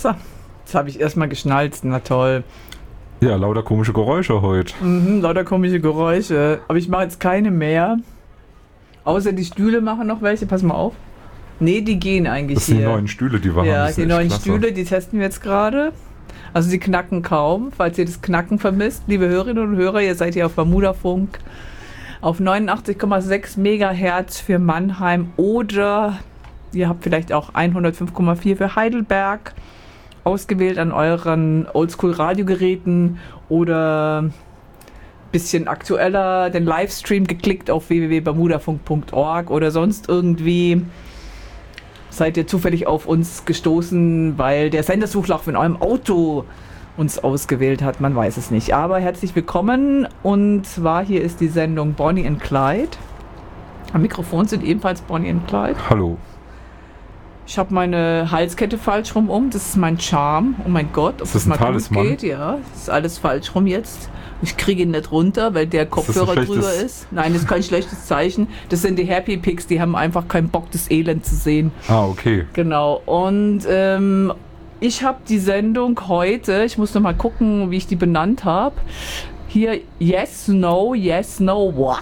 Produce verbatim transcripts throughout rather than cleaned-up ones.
Wasser. Das habe ich erstmal geschnalzt, na toll. Ja, lauter komische Geräusche heute. Mhm, lauter komische Geräusche. Aber ich mache jetzt keine mehr. Außer die Stühle machen noch welche, pass mal auf. Nee, die gehen eigentlich das sind hier. die neuen Stühle, die wir ja, haben. Ja, die neuen klasse. Stühle, die testen wir jetzt gerade. Also sie knacken kaum, falls ihr das Knacken vermisst. Liebe Hörerinnen und Hörer, ihr seid hier auf Bermudafunk auf neunundachtzig Komma sechs Megahertz für Mannheim oder ihr habt vielleicht auch hundertfünf Komma vier für Heidelberg ausgewählt an euren Oldschool-Radiogeräten oder ein bisschen aktueller den Livestream geklickt auf w w w punkt bermudafunk punkt org oder sonst irgendwie seid ihr zufällig auf uns gestoßen, weil der Sendersuchlauf in eurem Auto uns ausgewählt hat, man weiß es nicht. Aber herzlich willkommen und zwar hier ist die Sendung Bonnie and Clyde. Am Mikrofon sind ebenfalls Bonnie and Clyde. Hallo. Ich habe meine Halskette falsch rum um, das ist mein Charme. Oh mein Gott, ob das, das ist mal ein Talisman? gut geht. Ja, das ist alles falsch rum jetzt. Ich kriege ihn nicht runter, weil der Kopfhörer drüber ist. Nein, das ist kein schlechtes Zeichen. Das sind die Happy Pigs, die haben einfach keinen Bock, das Elend zu sehen. Ah, okay. Genau, und ähm, ich habe die Sendung heute, ich muss noch mal gucken, wie ich die benannt habe. Hier, Yes, No, Yes, No, What?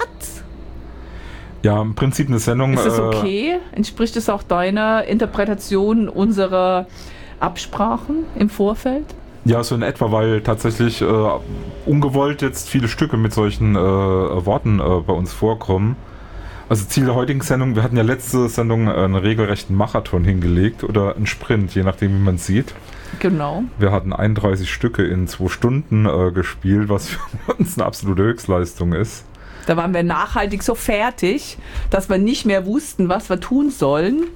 Ja, im Prinzip eine Sendung. Ist das okay? Äh, Entspricht es auch deiner Interpretation unserer Absprachen im Vorfeld? Ja, so in etwa, weil tatsächlich äh, ungewollt jetzt viele Stücke mit solchen äh, Worten äh, bei uns vorkommen. Also Ziel der heutigen Sendung, wir hatten ja letzte Sendung einen regelrechten Marathon hingelegt oder einen Sprint, je nachdem wie man sieht. Genau. Wir hatten einunddreißig Stücke in zwei Stunden äh, gespielt, was für uns eine absolute Höchstleistung ist. Da waren wir nachhaltig so fertig, dass wir nicht mehr wussten, was wir tun sollen.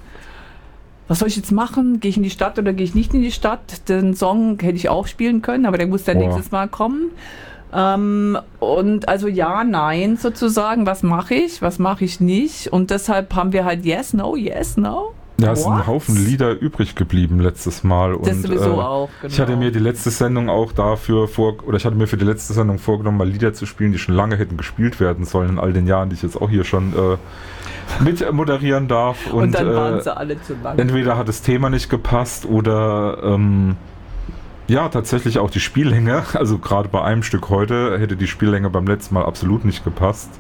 Was soll ich jetzt machen? Gehe ich in die Stadt oder gehe ich nicht in die Stadt? Den Song hätte ich auch spielen können, aber der muss dann oh. nächstes Mal kommen. Ähm, und also ja, nein sozusagen. Was mache ich? Was mache ich nicht? Und deshalb haben wir halt Yes, No, Yes, No. Ja, es sind ein Haufen Lieder übrig geblieben letztes Mal. Und, das sowieso äh, auch, genau. Ich hatte mir die letzte Sendung auch dafür vor, oder ich hatte mir für die letzte Sendung vorgenommen, mal Lieder zu spielen, die schon lange hätten gespielt werden sollen in all den Jahren, die ich jetzt auch hier schon äh, mit moderieren darf. Und, und dann waren äh, sie alle zu lang. Entweder hat das Thema nicht gepasst oder ähm, ja, tatsächlich auch die Spiellänge. Also gerade bei einem Stück heute hätte die Spiellänge beim letzten Mal absolut nicht gepasst.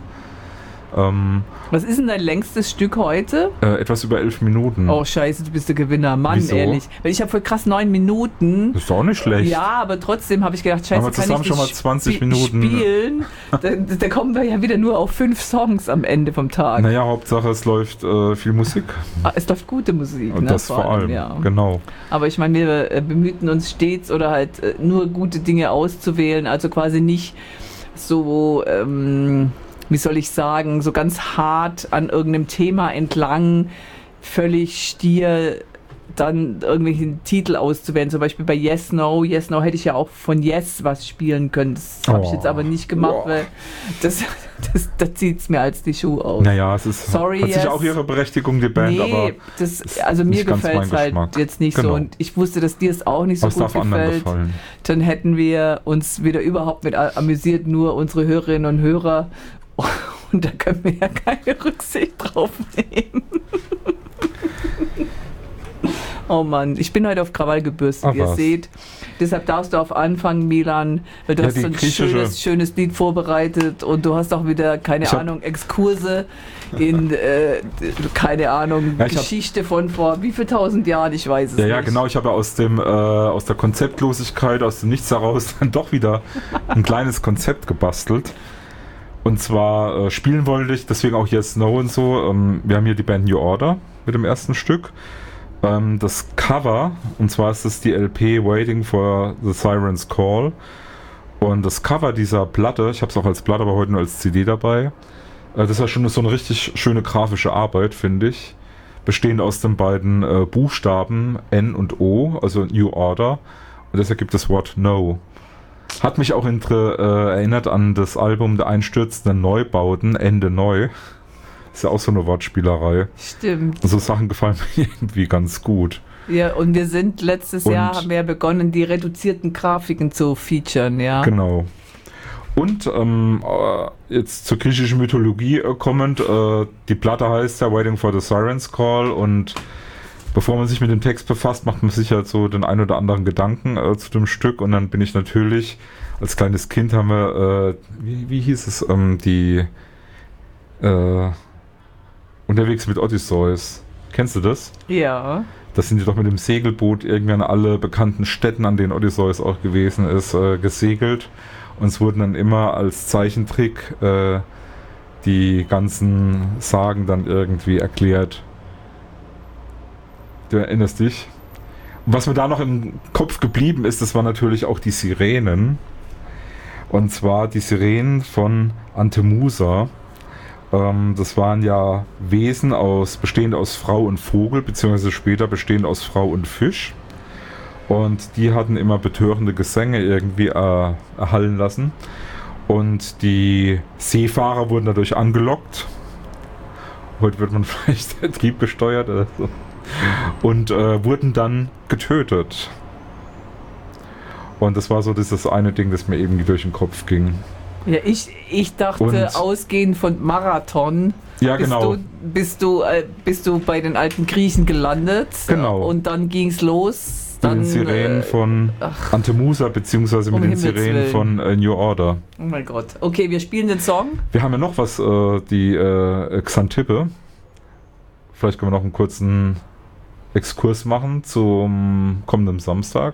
Ähm, Was ist denn dein längstes Stück heute? Äh, etwas über elf Minuten. Oh scheiße, du bist der Gewinner. Mann, Wieso? Ehrlich. Weil ich habe voll krass neun Minuten. Das ist auch nicht schlecht. Ja, aber trotzdem habe ich gedacht, scheiße, aber kann ich schon mal nicht zwanzig sp- Minuten spielen. da, da kommen wir ja wieder nur auf fünf Songs am Ende vom Tag. Naja, Hauptsache es läuft äh, viel Musik. Ah, es läuft gute Musik. Und ne, das vor allem, ja. genau. Aber ich meine, wir äh, bemühten uns stets oder halt äh, nur gute Dinge auszuwählen, also quasi nicht so... Ähm, wie soll ich sagen, so ganz hart an irgendeinem Thema entlang, völlig stier dann irgendwelchen Titel auszuwählen. Zum Beispiel bei Yes, No. Yes, No hätte ich ja auch von Yes was spielen können. Das habe oh. ich jetzt aber nicht gemacht, oh. weil das, das, das zieht es mir als die Schuhe aus. Naja, es ist, Sorry, hat yes. sich auch ihre Berechtigung, die Band, nee, aber das, also mir gefällt es halt jetzt nicht genau. so. Und ich wusste, dass dir es auch nicht so aber gut gefällt. Dann hätten wir uns wieder überhaupt mit amüsiert, nur unsere Hörerinnen und Hörer. Und da können wir ja keine Rücksicht drauf nehmen. Oh Mann, ich bin heute auf Krawall gebürstet, wie ihr seht. Deshalb darfst du auf anfangen, Milan, weil du ja, hast so ein schönes, schönes Lied vorbereitet und du hast auch wieder, keine ich Ahnung, Exkurse in, äh, keine Ahnung, ja, Geschichte von vor wie viel tausend Jahren, ich weiß es ja, nicht. Ja, genau, ich habe ja aus, dem, äh, aus der Konzeptlosigkeit, aus dem Nichts heraus dann doch wieder ein kleines Konzept gebastelt. Und zwar äh, spielen wollte ich, deswegen auch Yes, No und so. Ähm, wir haben hier die Band New Order mit dem ersten Stück. Ähm, das Cover, und zwar ist es die L P Waiting for the Siren's Call. Und das Cover dieser Platte, ich habe es auch als Platte, aber heute nur als C D dabei. Äh, das ist ja schon so eine richtig schöne grafische Arbeit, finde ich. Bestehend aus den beiden äh, Buchstaben N und O, also New Order. Und deshalb gibt das Wort No. Hat mich auch inter, äh, erinnert an das Album Der einstürzenden Neubauten, Ende Neu. Ist ja auch so eine Wortspielerei. Stimmt. Und so Sachen gefallen mir irgendwie ganz gut. Ja, und wir sind letztes und Jahr, haben wir ja begonnen, die reduzierten Grafiken zu featuren, ja. Genau. Und ähm, äh, jetzt zur griechischen Mythologie äh, kommend, äh, die Platte heißt ja Waiting for the Siren's Call und bevor man sich mit dem Text befasst, macht man sich halt so den ein oder anderen Gedanken äh, zu dem Stück und dann bin ich natürlich, als kleines Kind haben wir, äh, wie, wie hieß es, ähm, die äh, Unterwegs mit Odysseus. Kennst du das? Ja. Das sind die doch mit dem Segelboot irgendwie an alle bekannten Städten, an denen Odysseus auch gewesen ist, äh, gesegelt. Und es wurden dann immer als Zeichentrick äh, die ganzen Sagen dann irgendwie erklärt. Du erinnerst dich? Und was mir da noch im Kopf geblieben ist, das waren natürlich auch die Sirenen. Und zwar die Sirenen von Antemusa. Ähm, das waren ja Wesen aus, bestehend aus Frau und Vogel, beziehungsweise später bestehend aus Frau und Fisch. Und die hatten immer betörende Gesänge irgendwie äh, erhallen lassen. Und die Seefahrer wurden dadurch angelockt. Heute wird man vielleicht triebgesteuert oder so. Und äh, wurden dann getötet. Und das war so dieses eine Ding, das mir eben durch den Kopf ging. Ja, ich, ich dachte, Und- ausgehend von Marathon Ja, bist, genau. du, bist, du, äh, bist du bei den alten Griechen gelandet. Genau. Und dann ging es los. Mit Dann, den Sirenen äh, von ach. Antemusa, beziehungsweise Um mit den Himmels Sirenen Willen. von äh, New Order. Oh mein Gott. Okay, wir spielen den Song. Wir haben ja noch was, äh, die äh, Xantippe. Vielleicht können wir noch einen kurzen Exkurs machen zum kommenden Samstag.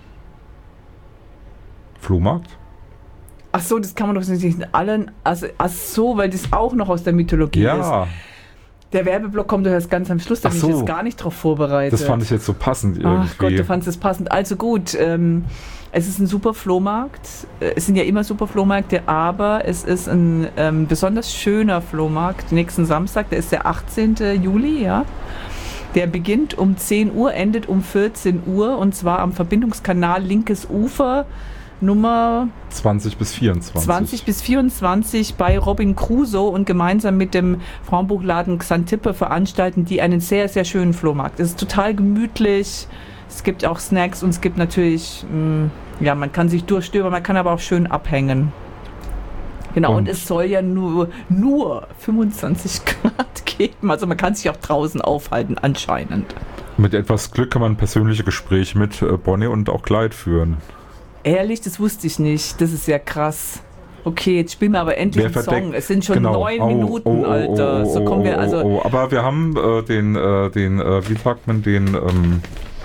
Flohmarkt. Ach so, das kann man doch nicht in allen. Also, ach so, weil das auch noch aus der Mythologie ist. Ja, Der Werbeblock kommt doch erst ganz am Schluss, da Ach bin so. ich jetzt gar nicht drauf vorbereitet. das fand ich jetzt so passend irgendwie. Ach Gott, du fandest es passend. Also gut, ähm, es ist ein super Flohmarkt. Äh, Es sind ja immer super Flohmärkte, aber es ist ein ähm, besonders schöner Flohmarkt nächsten Samstag. Der ist der achtzehnte Juli, ja. Der beginnt um zehn Uhr, endet um vierzehn Uhr und zwar am Verbindungskanal Linkes Ufer Nummer zwanzig bis vierundzwanzig. zwanzig bis vierundzwanzig bei Robin Crusoe und gemeinsam mit dem Frauenbuchladen Xantippe veranstalten die einen sehr, sehr schönen Flohmarkt. Es ist total gemütlich, es gibt auch Snacks und es gibt natürlich, mh, ja, man kann sich durchstöbern, man kann aber auch schön abhängen. Genau, und, Und- es soll ja nur, nur fünfundzwanzig Grad geben, also man kann sich auch draußen aufhalten anscheinend. Mit etwas Glück kann man persönliche Gespräche mit äh, Bonnie und auch Clyde führen. Ehrlich, das wusste ich nicht, das ist ja krass. Okay, jetzt spielen wir aber endlich Wer einen verdeckt- Song. Es sind schon Genau. neun Oh, Minuten, oh, oh, Alter. oh, So oh, kommen wir oh, also. oh, oh. Aber wir haben äh, den, äh, den äh, wie sagt man, den, ähm,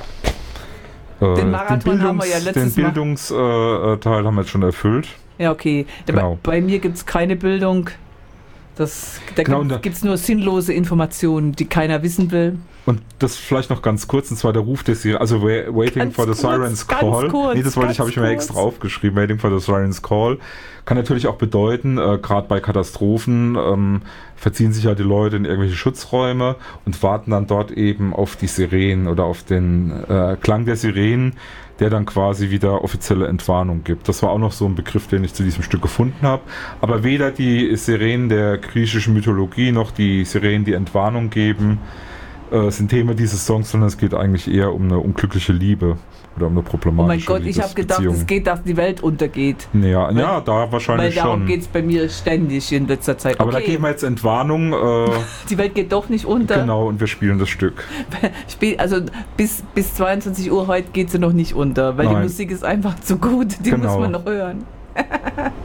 äh, Den Marathon haben wir ja letztes den Mal- Bildungsteil äh, Teil haben wir jetzt schon erfüllt. Ja, okay. Genau. Bei, bei mir gibt es keine Bildung. Das, da Genau, und da- gibt es nur sinnlose Informationen, die keiner wissen will. Und das vielleicht noch ganz kurz, und zwar der Ruf des, also Wa- Waiting Ganz for the kurz, Sirens ganz Call. kurz, nee, das wollte ich, ganz habe ich mir kurz. extra aufgeschrieben. Waiting for the Sirens Call kann natürlich auch bedeuten, äh, gerade bei Katastrophen ähm, verziehen sich ja die Leute in irgendwelche Schutzräume und warten dann dort eben auf die Sirenen oder auf den äh, Klang der Sirenen, der dann quasi wieder offizielle Entwarnung gibt. Das war auch noch so ein Begriff, den ich zu diesem Stück gefunden habe. Aber weder die Sirenen der griechischen Mythologie noch die Sirenen, die Entwarnung geben, äh, sind Thema dieses Songs, sondern es geht eigentlich eher um eine unglückliche Liebe oder um eine Oh problematische mein Gott, ich habe gedacht, Liebesbeziehung. es geht, dass die Welt untergeht. Ja, Weil- ja, da Weil wahrscheinlich darum schon. geht es bei mir ständig in letzter Zeit. Aber da Okay, geben wir jetzt Entwarnung. Äh, die Welt geht doch nicht unter. genau, und wir spielen das Stück. Spiel, also bis, bis zweiundzwanzig Uhr heute geht sie noch nicht unter, weil die Nein. Musik ist einfach zu gut. Die Genau. muss man noch hören.